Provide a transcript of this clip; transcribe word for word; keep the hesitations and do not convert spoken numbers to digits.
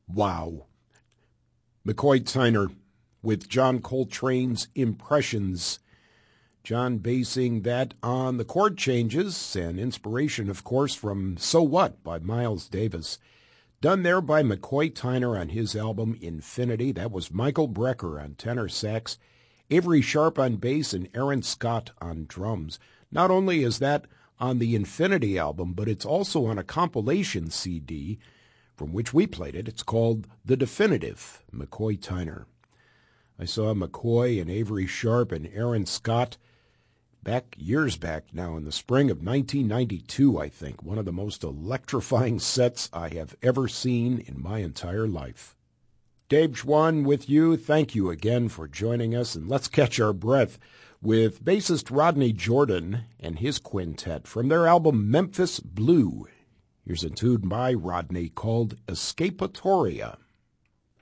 Wow. McCoy Tyner with John Coltrane's Impressions. John basing that on the chord changes and inspiration, of course, from So What by Miles Davis. Done there by McCoy Tyner on his album Infinity. That was Michael Brecker on tenor sax, Avery Sharp on bass, and Aaron Scott on drums. Not only is that on the Infinity album, but it's also on a compilation C D from which we played it. It's called The Definitive, McCoy Tyner. I saw McCoy and Avery Sharp and Aaron Scott back years back now in the spring of nineteen ninety-two, I think. One of the most electrifying sets I have ever seen in my entire life. Dave Schwann with you. Thank you again for joining us, and let's catch our breath with bassist Rodney Jordan and his quintet from their album Memphis Blue. Here's a tune by Rodney called Escapatoria.